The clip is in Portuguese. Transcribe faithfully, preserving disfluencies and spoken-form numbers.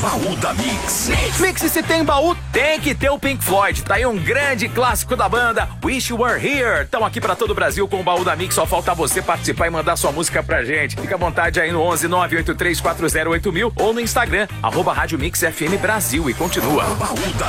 Baú da Mix. Mix, se tem baú, tem que ter o Pink Floyd. Tá aí um grande clássico da banda, Wish You Were Here. Estão aqui pra todo o Brasil com o Baú da Mix. Só falta você participar e mandar sua música pra gente. Fica à vontade aí no onze nove oito três quatro zero oito mil ou no Instagram, arroba Rádio Mix F M Brasil, e continua. Baú da